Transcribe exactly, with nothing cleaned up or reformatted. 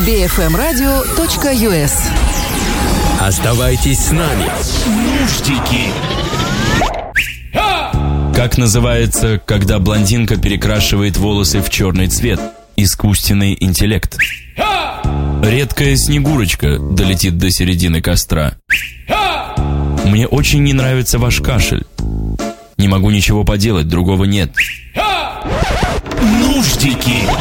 би эф эм радио точка ю эс. Оставайтесь с нами. Нуждики. Как называется, когда блондинка перекрашивает волосы в черный цвет? Искусственный интеллект. Редкая снегурочка долетит до середины костра. Мне очень не нравится ваш кашель. Не могу ничего поделать, другого нет. Нуждики.